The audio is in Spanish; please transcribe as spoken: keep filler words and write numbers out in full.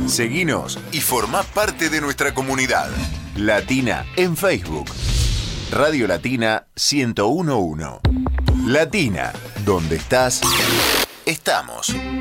Seguinos y formá parte de nuestra comunidad. Latina en Facebook. Radio Latina ciento uno punto uno. Latina, donde estás, estamos.